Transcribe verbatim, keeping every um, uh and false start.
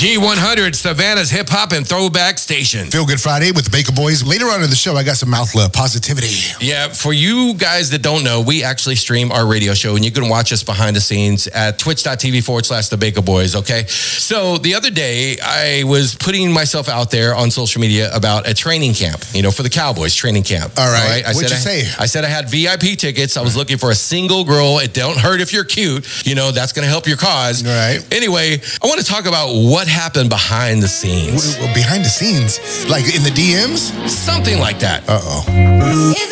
G one hundred, Savannah's hip hop and throwback station. Feel Good Friday with the Baker Boys. Later on in the show, I got some mouth love, positivity. Yeah, for you guys that don't know, we actually stream our radio show, and you can watch us behind the scenes at twitch.tv forward slash the Baker Boys, okay? So the other day, I was putting myself out there on social media about a training camp, you know, for the Cowboys training camp. All right. All right? I What'd said you I, say? I said I had V I P tickets. I was looking for a single girl. It don't hurt if you're cute. You know, that's going to help your cause. All right. Anyway, I want to talk about what happened behind the scenes. W- behind the scenes? Like in the D Ms? Something like that. Uh-oh.